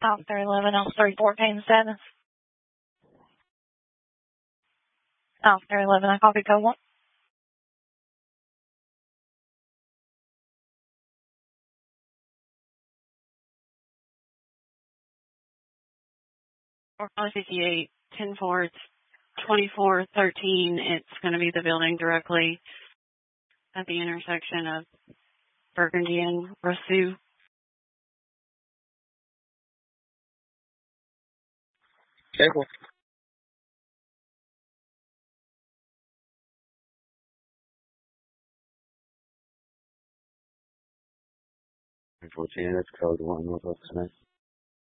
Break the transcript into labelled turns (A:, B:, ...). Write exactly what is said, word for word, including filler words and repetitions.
A: Officer eleven, Officer fourteen, status. Officer eleven, I copy code one.
B: four five fifty-eight, ten four, twenty-four thirteen. It's going to be the building directly at the intersection of Burgundy and Rousseau.
C: Careful. fourteen, that's code one, Northwest tonight.